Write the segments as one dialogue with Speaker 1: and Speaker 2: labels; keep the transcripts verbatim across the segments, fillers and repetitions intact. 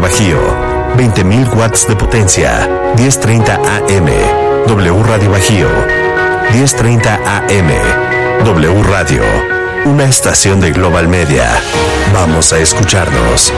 Speaker 1: Bajío, veinte mil watts de potencia, diez treinta A M. W Radio Bajío, diez treinta A M. W Radio, una estación de Global Media. Vamos a escucharnos.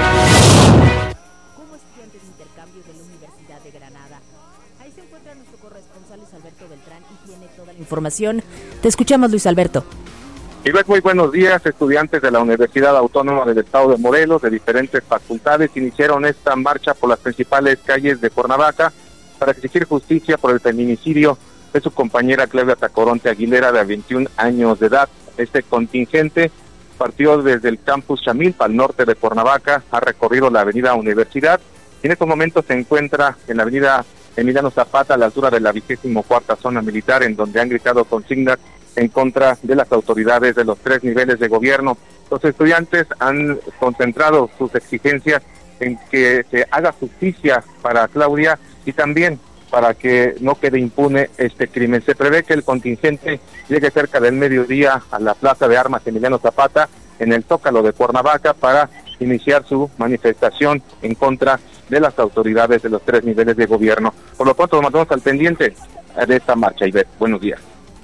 Speaker 2: Como estudiante de intercambio de la Universidad de Granada. Ahí se encuentra nuestro corresponsal Luis Alberto Beltrán y tiene toda la información. Te escuchamos, Luis Alberto.
Speaker 3: Ivette, muy buenos días. Estudiantes de la Universidad Autónoma del Estado de Morelos, de diferentes facultades, iniciaron esta marcha por las principales calles de Cuernavaca para exigir justicia por el feminicidio de su compañera Claudia Tacoronte Aguilera, de veintiún años de edad. Este contingente partió desde el campus Chamilpa, al norte de Cuernavaca, ha recorrido la avenida Universidad y en estos momentos se encuentra en la avenida Emiliano Zapata, a la altura de la vigésimo cuarta zona militar, en donde han gritado consignas en contra de las autoridades de los tres niveles de gobierno. Los estudiantes han concentrado sus exigencias en que se haga justicia para Claudia y también para que no quede impune este crimen. Se prevé que el contingente llegue cerca del mediodía a la Plaza de Armas Emiliano Zapata, en el Zócalo de Cuernavaca, para iniciar su manifestación en contra de las autoridades de los tres niveles de gobierno. Por lo pronto, nos mantenemos al pendiente de esta marcha. Ivette, buenos días.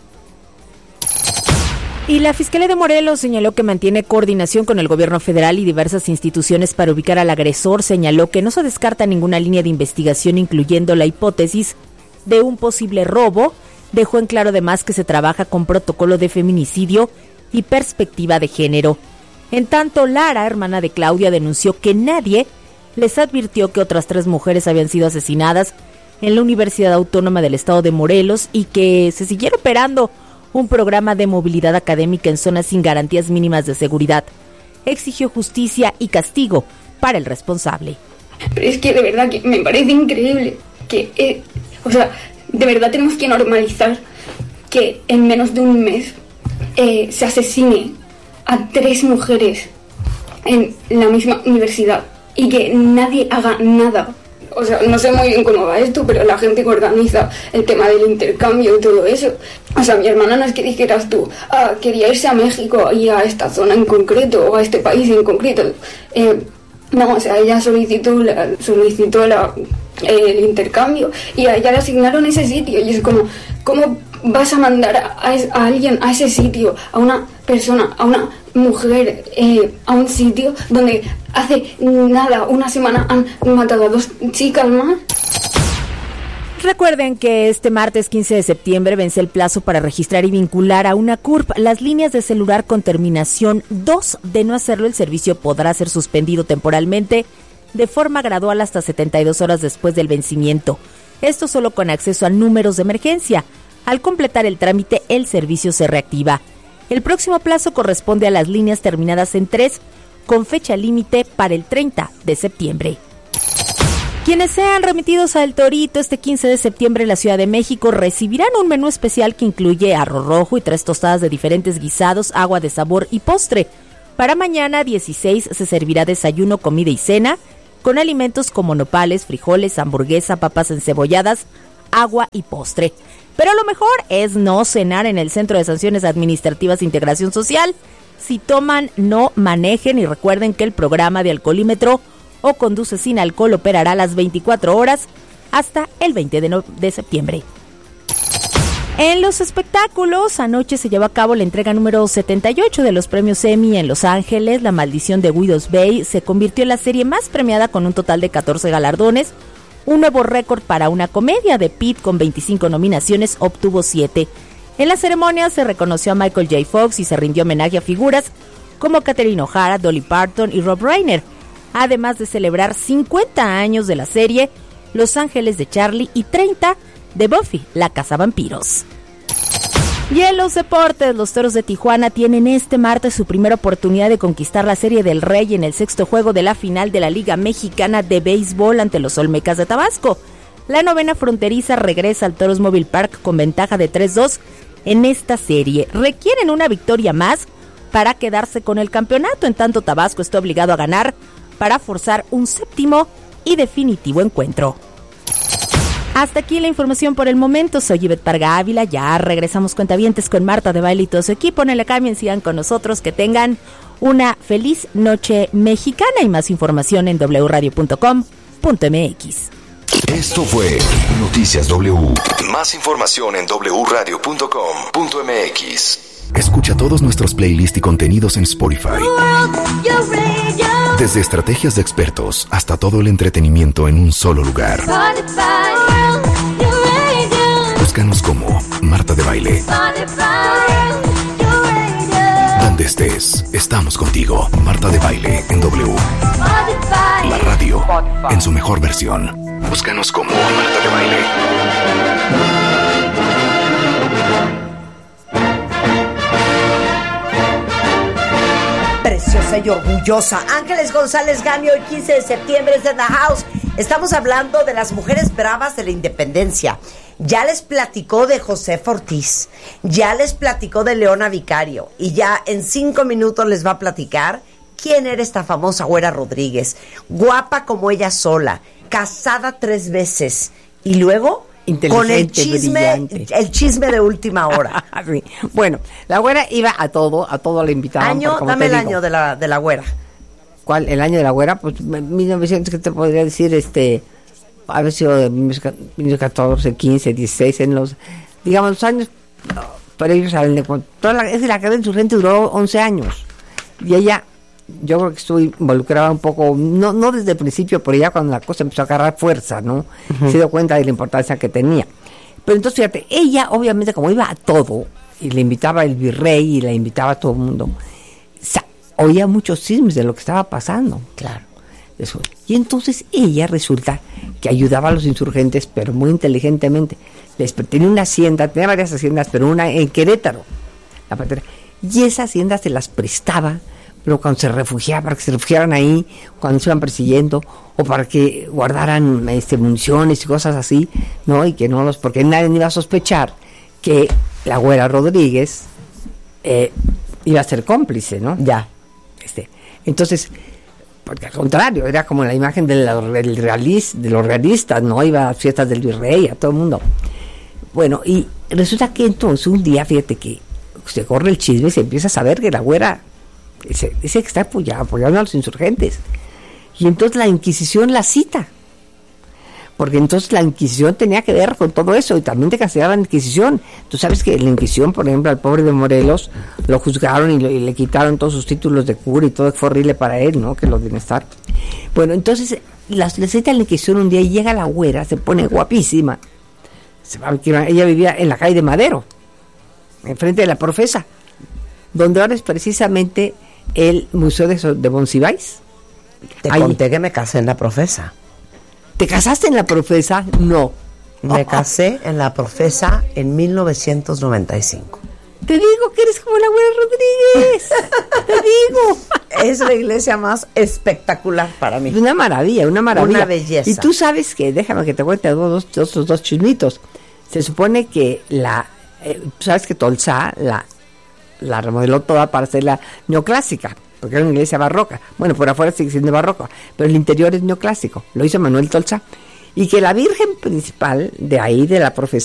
Speaker 2: Y la Fiscalía de Morelos señaló que mantiene coordinación con el gobierno federal y diversas instituciones para ubicar al agresor. Señaló que no se descarta ninguna línea de investigación, incluyendo la hipótesis de un posible robo. Dejó en claro además que se trabaja con protocolo de feminicidio y perspectiva de género. En tanto, Lara, hermana de Claudia, denunció que nadie les advirtió que otras tres mujeres habían sido asesinadas en la Universidad Autónoma del Estado de Morelos y que se siguiera operando un programa de movilidad académica en zonas sin garantías mínimas de seguridad. Exigió justicia y castigo para el responsable.
Speaker 4: Pero es que de verdad que me parece increíble que, eh, o sea, de verdad tenemos que normalizar que en menos de un mes eh, se asesine a tres mujeres en la misma universidad y que nadie haga nada. O sea, no sé muy bien cómo va esto, pero la gente que organiza el tema del intercambio y todo eso. O sea, mi hermana no es que dijeras tú, ah, quería irse a México y a esta zona en concreto, o a este país en concreto. Eh, no, o sea, ella solicitó, la, solicitó la, eh, el intercambio y a ella le asignaron ese sitio. Y es como, ¿cómo vas a mandar a, a, a alguien a ese sitio, a una persona, a una mujer, eh, a un sitio donde hace nada, una semana han matado a dos chicas más?
Speaker 2: Recuerden que este martes quince de septiembre vence el plazo para registrar y vincular a una C U R P las líneas de celular con terminación dos. De no hacerlo, el servicio podrá ser suspendido temporalmente de forma gradual hasta setenta y dos horas después del vencimiento. Esto solo con acceso a números de emergencia. Al completar el trámite, el servicio se reactiva. El próximo plazo corresponde a las líneas terminadas en tres, con fecha límite para el treinta de septiembre. Quienes sean remitidos a El Torito este quince de septiembre en la Ciudad de México recibirán un menú especial que incluye arroz rojo y tres tostadas de diferentes guisados, agua de sabor y postre. Para mañana dieciséis se servirá desayuno, comida y cena, con alimentos como nopales, frijoles, hamburguesa, papas encebolladas, agua y postre. Pero lo mejor es no cenar en el Centro de Sanciones Administrativas de Integración Social. Si toman, no manejen y recuerden que el programa de alcoholímetro o conduce sin alcohol operará las veinticuatro horas hasta el veinte de septiembre. En los espectáculos, anoche se llevó a cabo la entrega número setenta y ocho de los premios Emmy en Los Ángeles. La Maldición de Guidos Bay se convirtió en la serie más premiada con un total de catorce galardones. Un nuevo récord para una comedia. de Pitt, con veinticinco nominaciones, obtuvo siete. En la ceremonia se reconoció a Michael J. Fox y se rindió homenaje a figuras como Catherine O'Hara, Dolly Parton y Rob Reiner, además de celebrar cincuenta años de la serie Los Ángeles de Charlie y treinta de Buffy, la cazavampiros. Y en los deportes, los Toros de Tijuana tienen este martes su primera oportunidad de conquistar la Serie del Rey en el sexto juego de la final de la Liga Mexicana de Béisbol ante los Olmecas de Tabasco. La novena fronteriza regresa al Toros Mobile Park con ventaja de tres dos en esta serie. Requieren una victoria más para quedarse con el campeonato, en tanto Tabasco está obligado a ganar para forzar un séptimo y definitivo encuentro. Hasta aquí la información por el momento. Soy Ivette Parga Ávila. Ya regresamos, cuentavientes, con Marta de Baile y todo su equipo. No le cambien, sigan con nosotros. Que tengan una feliz noche mexicana y más información en doble u radio punto com punto m x.
Speaker 1: Esto fue Noticias W. Más información en doble u radio punto com punto m x. Escucha todos nuestros playlists y contenidos en Spotify. Desde estrategias de expertos hasta todo el entretenimiento en un solo lugar. Búscanos como Marta de Baile. Donde estés, estamos contigo. Marta de Baile en W. La radio en su mejor versión. Búscanos como Marta de Baile.
Speaker 5: Preciosa y orgullosa. Ángeles González Gamio, el quince de septiembre es en The House. Estamos hablando de las mujeres bravas de la independencia. Ya les platicó de Josefa Ortiz, ya les platicó de Leona Vicario y ya en cinco minutos les va a platicar quién era esta famosa Güera Rodríguez. Guapa como ella sola, casada tres veces y luego con el chisme, brillante. el chisme de última hora.
Speaker 6: Sí. Bueno, la Güera iba a todo, a todo le invitaban.
Speaker 5: Año, dame el digo. año de la de la Güera.
Speaker 6: ¿Cuál? El año de la Güera, pues mil novecientos, ¿qué te podría decir? Este, a ver si de mil novecientos catorce, quince, dieciséis, en los, digamos, los años previos al toda la, es que la guerra insurgente duró once años. Y ella, yo creo que estuvo involucrada un poco, no no desde el principio, pero ya cuando la cosa empezó a agarrar fuerza, ¿no? Uh-huh. Se dio cuenta de la importancia que tenía. Pero entonces, fíjate, ella obviamente como iba a todo, y le invitaba el virrey, y la invitaba a todo el mundo, sa- oía muchos chismes de lo que estaba pasando.
Speaker 5: Claro.
Speaker 6: Eso. Y entonces ella resulta que ayudaba a los insurgentes, pero muy inteligentemente. Les tenía una hacienda, tenía varias haciendas, pero una en Querétaro, la patera, y esa hacienda se las prestaba, pero cuando se refugiaban, para que se refugiaran ahí, cuando se iban persiguiendo, o para que guardaran este, municiones y cosas así, ¿no? Y que no los, porque nadie iba a sospechar que la Güera Rodríguez eh, iba a ser cómplice, ¿no?
Speaker 5: Ya.
Speaker 6: Este, entonces, porque al contrario, era como la imagen de, la, del realis, de los realistas, ¿no? Iba a las fiestas del virrey, a todo el mundo. Bueno, y resulta que entonces un día, fíjate que se corre el chisme y se empieza a saber que la Güera dice, dice que está apoyando, apoyando a los insurgentes. Y entonces la Inquisición la cita. Porque entonces la Inquisición tenía que ver con todo eso y también te castigaba la Inquisición. Tú sabes que la Inquisición, por ejemplo, al pobre de Morelos lo juzgaron y, lo, y le quitaron todos sus títulos de cura y todo, fue horrible para él, ¿no? Que lo bienestar. Bueno, entonces las, le cita la Inquisición un día y llega la Güera, se pone guapísima. Se va, ella vivía en la calle de Madero, enfrente de la Profesa, donde ahora es precisamente el Museo de, de Monsiváis.
Speaker 5: Te Ahí. conté que me casé en la Profesa.
Speaker 6: ¿Te casaste en la Profesa? No.
Speaker 5: Me oh, casé en la Profesa en mil novecientos noventa y cinco.
Speaker 6: Te digo que eres como la Güera Rodríguez. Te digo.
Speaker 5: Es la iglesia más espectacular para mí.
Speaker 6: Una maravilla, una maravilla.
Speaker 5: Una belleza.
Speaker 6: Y tú sabes que, déjame que te cuente dos, dos, dos, dos chismitos. Se supone que la, eh, sabes que Tolsá la, la remodeló toda para hacerla neoclásica, porque era una iglesia barroca. Bueno, por afuera sigue siendo barroca, pero el interior es neoclásico. Lo hizo Manuel Tolsá. Y que la Virgen principal de ahí, de la Profesa,